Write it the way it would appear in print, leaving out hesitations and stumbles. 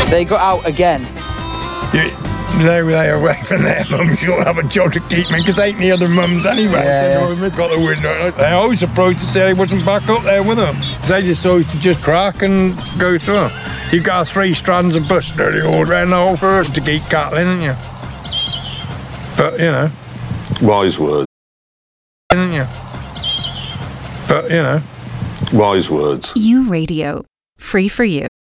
They got out again. They away from their mums. You'll have a job to keep me, because ain't the other mums anyway. They've got the window. They always approached to say they wasn't back up there with them. They just always to just crack and go through them. You've got 3 strands of bush dirty all around the whole forest to keep cattling, haven't you? But, you know. Wise words. Haven't you? But, you know. Wise words. U Radio. Free for you.